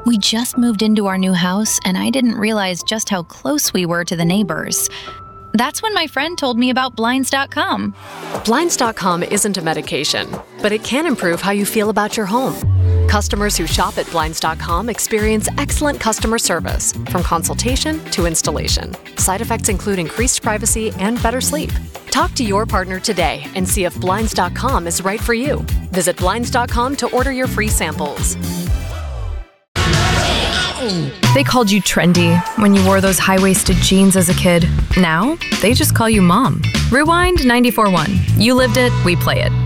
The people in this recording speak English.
We just moved into our new house, and I didn't realize just how close we were to the neighbors. That's when my friend told me about Blinds.com. Blinds.com isn't a medication, but it can improve how you feel about your home. Customers who shop at Blinds.com experience excellent customer service, from consultation to installation. Side effects include increased privacy and better sleep. Talk to your partner today and see if Blinds.com is right for you. Visit Blinds.com to order your free samples. They called you trendy when you wore those high-waisted jeans as a kid. Now, they just call you Mom. Rewind 94.1. You lived it, we play it.